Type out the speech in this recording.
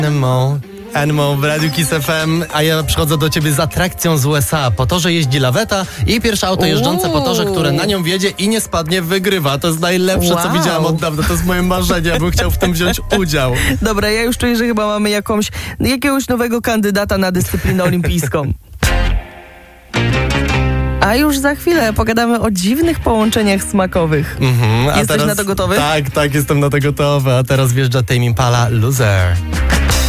Animal w Radiu Kiss FM, a ja przychodzę do ciebie z atrakcją z USA. Po torze jeździ laweta i pierwsze auto jeżdżące po torze, które na nią wjedzie i nie spadnie, wygrywa. To jest najlepsze, co widziałam od dawna. To jest moje marzenie, ja bym chciał w tym wziąć udział. Dobra, ja już czuję, że chyba mamy jakiegoś nowego kandydata na dyscyplinę olimpijską. A już za chwilę pogadamy o dziwnych połączeniach smakowych. Jesteś na to gotowy? Tak, jestem na to gotowy. A teraz wjeżdża Tame Impala, Loser.